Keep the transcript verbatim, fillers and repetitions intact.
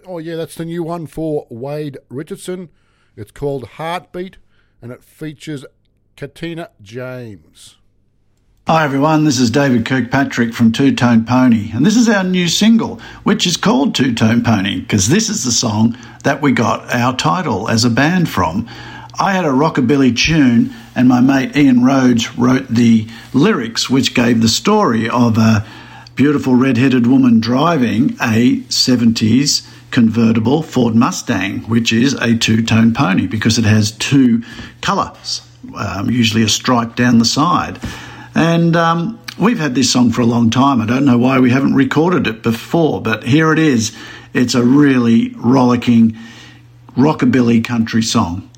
Oh, yeah, that's the new one for Wade Richardson. It's called Heartbeat, and it features Katina James. Hi everyone, this is David Kirkpatrick from Two Tone Pony, and this is our new single, which is called Two Tone Pony, because this is the song that we got our title as a band from. I had a rockabilly tune, and my mate Ian Rhodes wrote the lyrics, which gave the story of a beautiful red-headed woman driving a seventies convertible Ford Mustang, which is a two-tone pony because it has two colours, um, usually a stripe down the side. And um, we've had this song for a long time. I don't know why we haven't recorded it before, but here it is. It's a really rollicking rockabilly country song.